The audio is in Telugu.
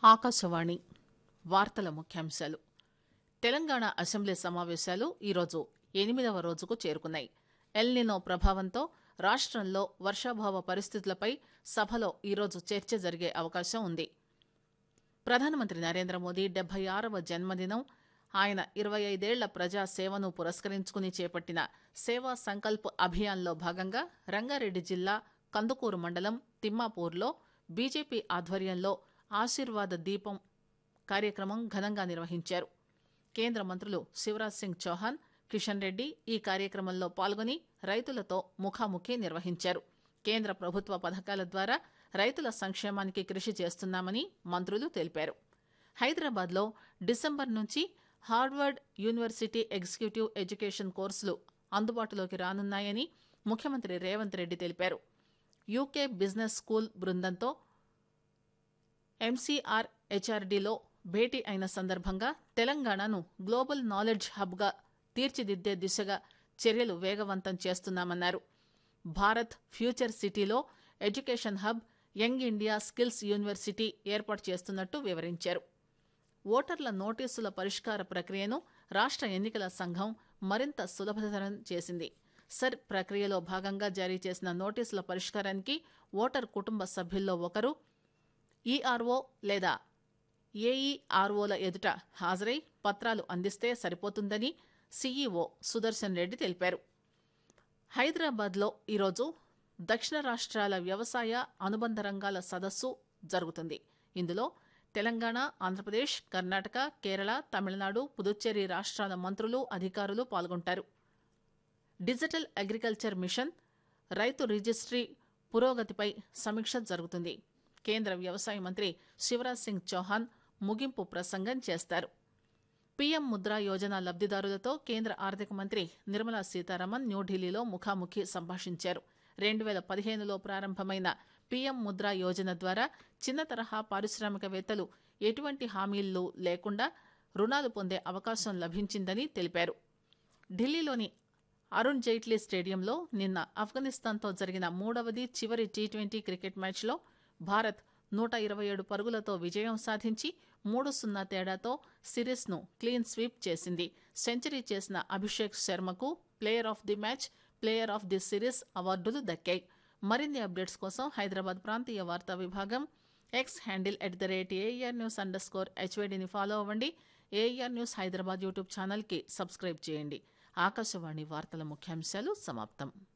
ఆకాశవాణి వార్తల ముఖ్యాంశాలు. తెలంగాణ అసెంబ్లీ సమావేశాలు ఈరోజు 8వ రోజుకు చేరుకున్నాయి. ఎల్నినో ప్రభావంతో రాష్టంలో వర్షాభావ పరిస్థితులపై సభలో ఈరోజు చర్చ జరిగే అవకాశం ఉంది. ప్రధానమంత్రి నరేంద్ర మోదీ 76వ జన్మదినం, ఆయన 25 ఏళ్ల ప్రజా సేవను పురస్కరించుకుని చేపట్టిన సేవా సంకల్ప్ అభియాన్లో భాగంగా రంగారెడ్డి జిల్లా కందుకూరు మండలం తిమ్మాపూర్లో బీజేపీ ఆధ్వర్యంలో ఆశీర్వాద దీపం కార్యక్రమం ఘనంగా నిర్వహించారు. కేంద్ర మంత్రులు శివరాజ్ సింగ్ చౌహాన్, కిషన్ రెడ్డి ఈ కార్యక్రమంలో పాల్గొని రైతులతో ముఖాముఖి నిర్వహించారు. కేంద్ర ప్రభుత్వ పథకాల ద్వారా రైతుల సంక్షేమానికి కృషి చేస్తున్నామని మంత్రులు తెలిపారు. హైదరాబాద్లో డిసెంబర్ నుంచి హార్వర్డ్ యూనివర్సిటీ ఎగ్జిక్యూటివ్ ఎడ్యుకేషన్ కోర్సులు అందుబాటులోకి రానున్నాయని ముఖ్యమంత్రి రేవంత్ రెడ్డి తెలిపారు. యూకే బిజినెస్ స్కూల్ బృందంతో ఎంసీఆర్ హెచ్ఆర్డీలో భేటీ అయిన సందర్భంగా తెలంగాణను గ్లోబల్ నాలెడ్జ్ హబ్గా తీర్చిదిద్దే దిశగా చర్యలు వేగవంతం చేస్తున్నామన్నారు. భారత్ ఫ్యూచర్ సిటీలో education hub, young India skills university ఏర్పాటు చేస్తున్నట్టు వివరించారు. ఓటర్ల నోటీసుల పరిష్కార ప్రక్రియను రాష్ట ఎన్నికల సంఘం మరింత సులభతరం చేసింది. సర్ ప్రక్రియలో భాగంగా జారీ చేసిన నోటీసుల పరిష్కారానికి ఓటర్ కుటుంబ సభ్యుల్లో ఒకరు ఈఆర్ఓ లేదా ఏఈఆర్ఓల ఎదుట హాజరై పత్రాలు అందిస్తే సరిపోతుందని సీఈఓ సుదర్శన్ రెడ్డి తెలిపారు. హైదరాబాద్లో ఈరోజు దక్షిణ రాష్ట్రాల వ్యవసాయ అనుబంధ రంగాల సదస్సు జరుగుతుంది. ఇందులో తెలంగాణ, ఆంధ్రప్రదేశ్, కర్ణాటక, కేరళ, తమిళనాడు, పుదుచ్చేరి రాష్ట్రాల మంత్రులు, అధికారులు పాల్గొంటారు. డిజిటల్ అగ్రికల్చర్ మిషన్, రైతు రిజిస్ట్రీ పురోగతిపై సమీక్ష జరుగుతుంది. కేంద్ర వ్యవసాయ మంత్రి శివరాజ్ సింగ్ చౌహాన్ ముగింపు ప్రసంగం చేస్తారు. పీఎం ముద్రా యోజన లబ్దిదారులతో కేంద్ర ఆర్థిక మంత్రి నిర్మలా సీతారామన్ న్యూఢిల్లీలో ముఖాముఖి సంభాషించారు. 2015లో ప్రారంభమైన పీఎం ముద్రా యోజన ద్వారా చిన్న తరహా పారిశ్రామికవేత్తలు ఎటువంటి హామీలు లేకుండా రుణాలు పొందే అవకాశం లభించిందని తెలిపారు. ఢిల్లీలోని అరుణ్ జైట్లీ స్టేడియంలో నిన్న ఆఫ్ఘనిస్తాన్తో జరిగిన 3వది చివరి టీ20 క్రికెట్ మ్యాచ్లో భారత్ 127 పరుగులతో విజయం సాధించి 3-0 తేడాతో సిరీస్ను క్లీన్ స్వీప్ చేసింది. సెంచరీ చేసిన Abhishek శర్మకు player of the match, player of the series అవార్డులు దక్కాయి. మరిన్ని అప్డేట్స్ కోసం హైదరాబాద్ ప్రాంతీయ వార్తా విభాగం ఎక్స్ హ్యాండిల్ @AIRnews_HYDని ఫాలో అవ్వండి. ఏఆర్ న్యూస్ హైదరాబాద్ యూట్యూబ్ ఛానల్కి సబ్స్క్రైబ్ చేయండి. ఆకాశవాణి వార్తల ముఖ్యాంశాలు సమాప్తం.